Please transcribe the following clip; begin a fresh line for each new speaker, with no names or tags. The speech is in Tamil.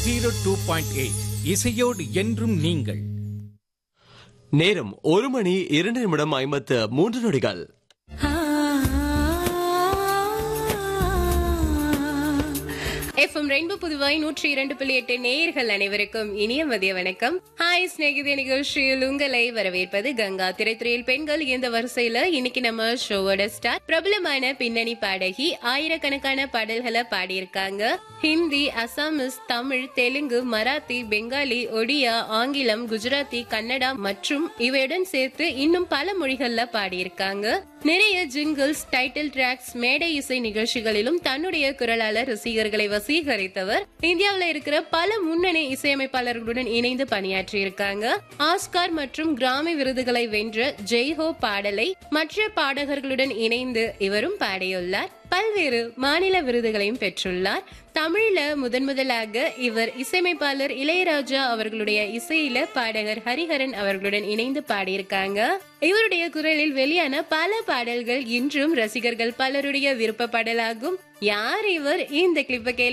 102.8 இசையோடு என்றும் நீங்கள்.
நேரம் 1:02:53
எஃப்எம் ரெயின்போ புதுவாய் 102.8 நேயர்கள் அனைவருக்கும் இனிய மதிய வணக்கம். ஹாய் ஸ்நேகிதே நிகழ்ச்சியில் உங்களை வரவேற்பது கங்கா. திரைத்துறையில் பெண்கள் இந்த வரிசையில இன்னைக்கு நம்ம ஷோவோட ஸ்டார் பிரபலமான பின்னணி பாடகி. ஆயிரக்கணக்கான பாடல்களை பாடியிருக்காங்க. ஹிந்தி, அசாமிஸ், தமிழ், தெலுங்கு, மராத்தி, பெங்காலி, ஒடியா, ஆங்கிலம், குஜராத்தி, கன்னடா மற்றும் இவையுடன் சேர்த்து இன்னும் பல மொழிகள்ல பாடியிருக்காங்க. நிறைய ஜிங்கிள்ஸ், டைட்டில் டிராக்ஸ், மேடை இசை நிகழ்ச்சிகளிலும் தன்னுடைய குரலால ரசிகர்களை வசீகரித்தவர். இந்தியாவில் இருக்கிற பல முன்னணி இசையமைப்பாளர்களுடன் இணைந்து பணியாற்றி இருக்காங்க. ஆஸ்கார் மற்றும் கிராமி விருதுகளை வென்ற ஜெய்ஹோ பாடலை மற்ற பாடகர்களுடன் இணைந்து இவரும் பாடியுள்ளார். பல்வேறு மாநில விருதுகளையும் பெற்றுள்ளார். தமிழ்ல முதலாக இவர் இசையமைப்பாளர் இளையராஜா அவர்களுடைய இசையில பாடகர் ஹரிஹரன் அவர்களுடன் இணைந்து பாடியிருக்காங்க. இவருடைய குரலில் வெளியான பல பாடல்கள் இன்றும் ரசிகர்கள் பலருடைய விருப்ப பாடலாகும். யார் இவர்? இந்த கிளிப்பை